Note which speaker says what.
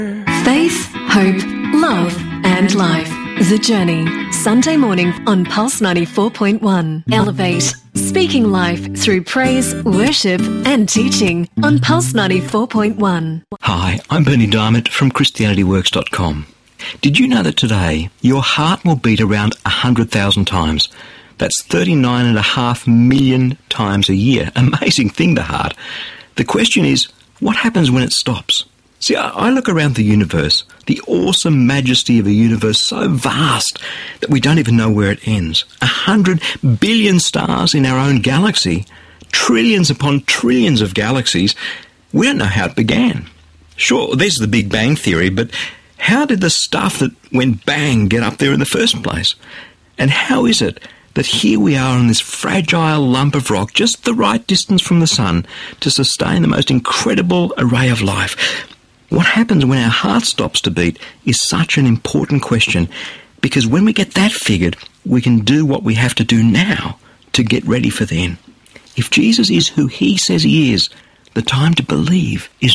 Speaker 1: Faith, hope, love and life. The Journey. Sunday morning on Pulse 94.1. Elevate. Speaking life through praise, worship and teaching on Pulse 94.1.
Speaker 2: Hi, I'm Bernie Diamond from ChristianityWorks.com. Did you know that today your heart will beat around 100,000 times? That's 39.5 million times a year. Amazing thing, the heart. The question is, what happens when it stops? See, I look around the universe, the awesome majesty of a universe so vast that we don't even know where it ends. 100 billion stars in our own galaxy, trillions upon trillions of galaxies. We don't know how it began. Sure, there's the Big Bang Theory, but how did the stuff that went bang get up there in the first place? And how is it that here we are on this fragile lump of rock, just the right distance from the sun to sustain the most incredible array of life? What happens when our heart stops to beat is such an important question, because when we get that figured, we can do what we have to do now to get ready for then. If Jesus is who he says he is, the time to believe is